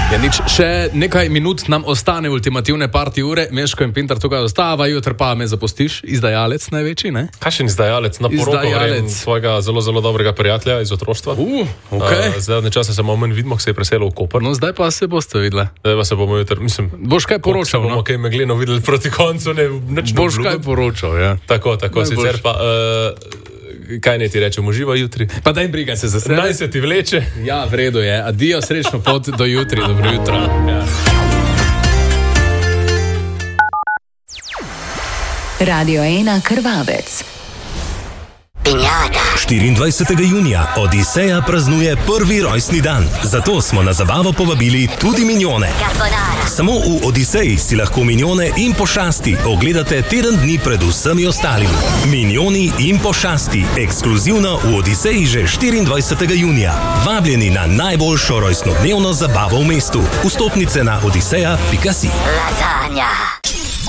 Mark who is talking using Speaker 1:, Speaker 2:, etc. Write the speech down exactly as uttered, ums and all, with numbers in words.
Speaker 1: Ja, nič, še nekaj minut nam ostane ultimativne parti ure. Meško in Pintar tukaj ostava, jutri pa me zapustiš. Izdajalec največji, ne?
Speaker 2: Kakšen izdajalec? Na poroko grem svojega zelo, zelo dobrega prijatelja iz otroštva.
Speaker 1: Uh, okay.
Speaker 2: uh, Zadnje čase se malo manj vidimo, ko se je preselil v Koper.
Speaker 1: No, zdaj pa se boste videli.
Speaker 2: Zdaj pa se bomo jutri, mislim...
Speaker 1: Boš kaj poročal,
Speaker 2: bomo
Speaker 1: no?
Speaker 2: kaj megleno videli proti koncu, ne...
Speaker 1: Boš kaj poročal, ja.
Speaker 2: Tako, tako, ne sicer boš. Pa... Uh, kaj ne ti rečem, uživa jutri?
Speaker 1: Pa daj briga se za sebe.
Speaker 2: Naj se ti vleče.
Speaker 1: Ja, v redu je. Adijo, srečno pot do jutri. Dobro jutro. Ja.
Speaker 3: Radio ena Krvavec.
Speaker 4: štiriindvajsetega junija Odiseja praznuje prvi rojstni dan. Zato smo na zabavo povabili tudi Mignone. Samo v Odiseji si lahko Mignone in Pošasti ogledate teden dni pred vsemi ostalimi. Mignoni in Pošasti, ekskluzivno v Odiseji že štiriindvajsetega junija. Vabljeni na najboljšo rojstnodnevno zabavo v mestu. Vstopnice na odiseja pika si.
Speaker 5: Lasagna.